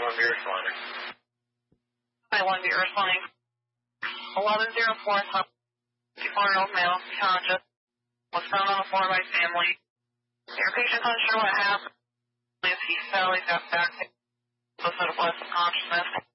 1 be responding. I 1 be responding. 1104 54-year-old male, conscious, was found on the floor by family. Your patient's unsure what happened. He fell, he's got back pain, was of loss of consciousness.